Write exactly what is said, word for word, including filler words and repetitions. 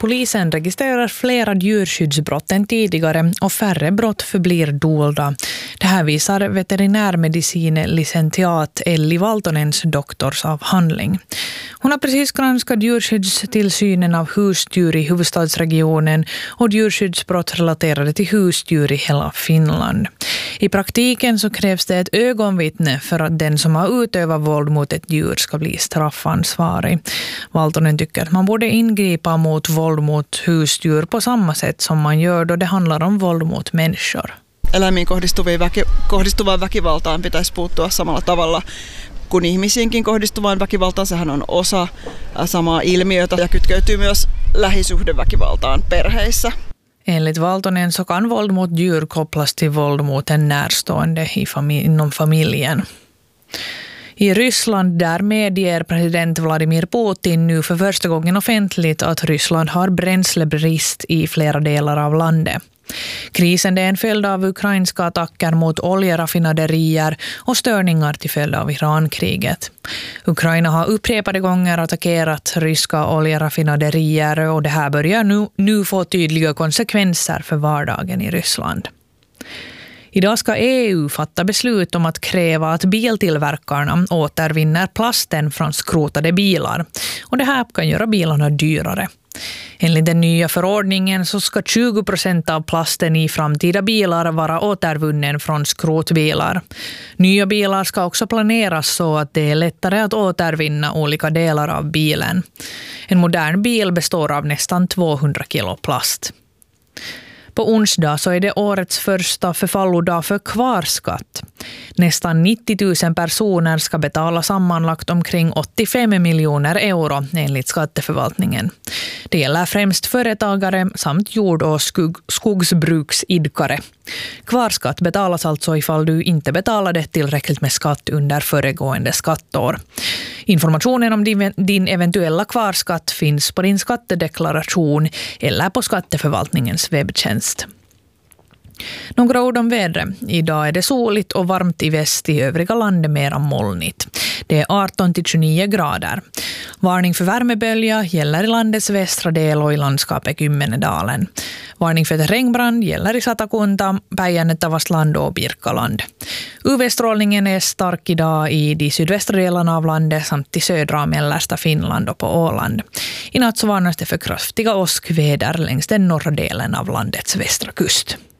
Polisen registrerar flera djurskyddsbrott än tidigare och färre brott förblir dolda. Det här visar veterinärmedicin-licentiat Elli Valtonens doktorsavhandling. Hon har precis granskat djurskyddstillsynen av husdjur i huvudstadsregionen och djurskyddsbrott relaterade till husdjur i hela Finland. I praktiken så krävs det ett ögonvittne för att den som har utövat våld mot ett djur ska bli straffansvarig. Valtonen tycker att man borde ingripa mot våld mot husdjur på samma sätt som man gör då det handlar om våld mot människor. Eläimiin väki, kohdistuvaan väkivaltaan pitäisi puuttua samalla tavalla kuin ihmisiinkin kohdistuvaan väkivaltaan. Sehän on osa samaa ilmiötä ja kytkeytyy myös lähisuhdeväkivaltaan perheissä. Enligt Valtonen så kan våld mot djur kopplas till våld mot en närstående i famil- inom familjen. I Ryssland där medger president Vladimir Putin nu för första gången offentligt att Ryssland har bränslebrist i flera delar av landet. Krisen är en följd av ukrainska attacker mot oljeraffinaderier och störningar till följd av Irankriget. Ukraina har upprepade gånger attackerat ryska oljeraffinaderier och det här börjar nu, nu få tydliga konsekvenser för vardagen i Ryssland. Idag ska E U fatta beslut om att kräva att biltillverkarna återvinner plasten från skrotade bilar. Och det här kan göra bilarna dyrare. Enligt den nya förordningen så ska tjugo procent av plasten i framtida bilar vara återvunnen från skrotbilar. Nya bilar ska också planeras så att det är lättare att återvinna olika delar av bilen. En modern bil består av nästan tvåhundra kilo plast. På onsdag så är det årets första förfallodag för kvarskatt. Nästan nittio tusen personer ska betala sammanlagt omkring åttiofem miljoner euro enligt skatteförvaltningen. Det gäller främst företagare samt jord- och skog- skogsbruksidkare. Kvarskatt betalas alltså ifall du inte betalade tillräckligt med skatt under föregående skattår. Informationen om din, din eventuella kvarskatt finns på din skattedeklaration eller på skatteförvaltningens webbtjänst. Några ord om vädret. Idag är det soligt och varmt i väst, i övriga landet mera molnigt. Det är arton till tjugonio grader. Varning för värmebölja gäller i landets västra del och i landskapet Kymmenedalen. Varning för regnbrand gäller i Satakunta, Päijänne-Tavastland och Birkaland. U V-strålningen är stark idag i de sydvästra delarna av landet samt i södra och mellersta Finland och på Åland. I natt så varnas det för kraftiga åskväder längs den norra delen av landets västra kust.